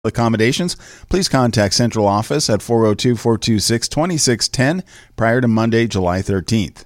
accommodations, please contact Central Office at 402-426-2610 prior to Monday, July 13th.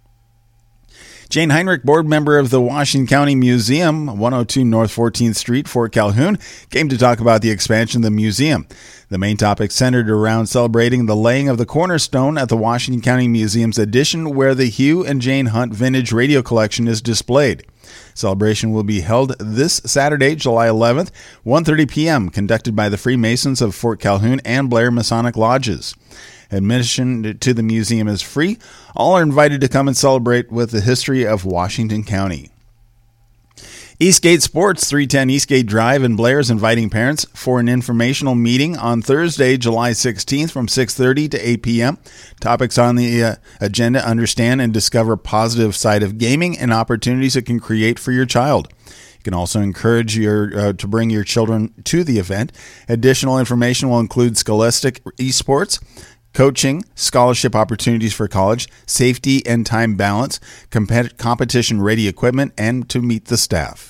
Jane Heinrich, board member of the Washington County Museum, 102 North 14th Street, Fort Calhoun, came to talk about the expansion of the museum. The main topic centered around celebrating the laying of the cornerstone at the Washington County Museum's addition, where the Hugh and Jane Hunt Vintage Radio Collection is displayed. Celebration will be held this Saturday, July 11th, 1:30 p.m., conducted by the Freemasons of Fort Calhoun and Blair Masonic Lodges. Admission to the museum is free. All are invited to come and celebrate with the history of Washington County. Eastgate Sports, 310 Eastgate Drive in Blair is inviting parents for an informational meeting on Thursday, July 16th from 6:30 to 8 p.m. Topics on the agenda: understand and discover positive side of gaming and opportunities it can create for your child. You can also encourage to bring your children to the event. Additional information will include Scholastic Esports, coaching, scholarship opportunities for college, safety and time balance, competition ready equipment, and to meet the staff.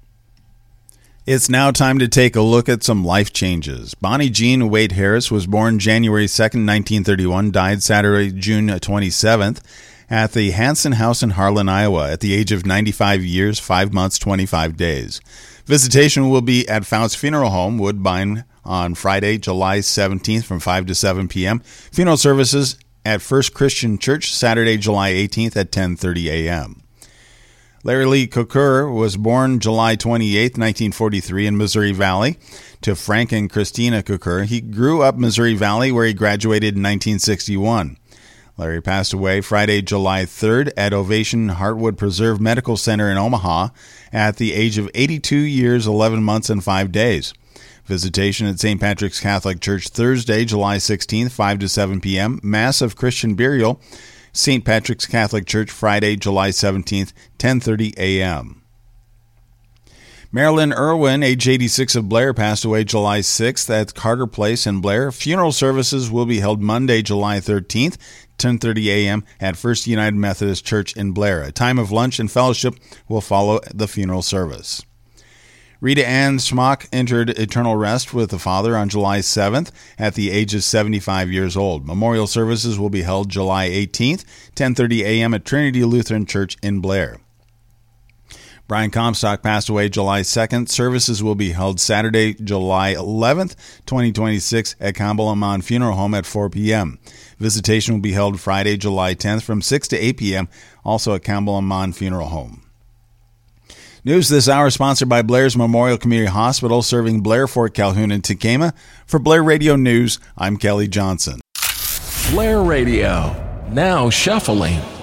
It's now time to take a look at some life changes. Bonnie Jean Wade Harris was born January 2nd, 1931, died Saturday, June 27th, at the Hanson House in Harlan, Iowa, at the age of 95 years, 5 months, 25 days. Visitation will be at Fount's Funeral Home, Woodbine, on Friday, July 17th from 5 to 7 p.m. Funeral services at First Christian Church, Saturday, July 18th at 10:30 a.m. Larry Lee Coker was born July 28, 1943 in Missouri Valley to Frank and Christina Coker. He grew up Missouri Valley, where he graduated in 1961. Larry passed away Friday, July 3rd at Ovation Heartwood Preserve Medical Center in Omaha at the age of 82 years, 11 months, and 5 days. Visitation at St. Patrick's Catholic Church Thursday, July 16th, 5 to 7 p.m. Mass of Christian Burial, St. Patrick's Catholic Church, Friday, July 17th, 10:30 a.m. Marilyn Irwin, age 86 of Blair, passed away July 6th at Carter Place in Blair. Funeral services will be held Monday, July 13th, 10:30 a.m. at First United Methodist Church in Blair. A time of lunch and fellowship will follow the funeral service. Rita Ann Schmock entered eternal rest with the Father on July 7th at the age of 75 years old. Memorial services will be held July 18th, 10:30 a.m. at Trinity Lutheran Church in Blair. Brian Comstock passed away July 2nd. Services will be held Saturday, July 11th, 2026 at Campbell Amon Funeral Home at 4 p.m. Visitation will be held Friday, July 10th from 6 to 8 p.m., also at Campbell Amon Funeral Home. News this hour sponsored by Blair's Memorial Community Hospital, serving Blair, Fort Calhoun, and Tekamah. For Blair Radio News, I'm Kelly Johnson. Blair Radio, now shuffling.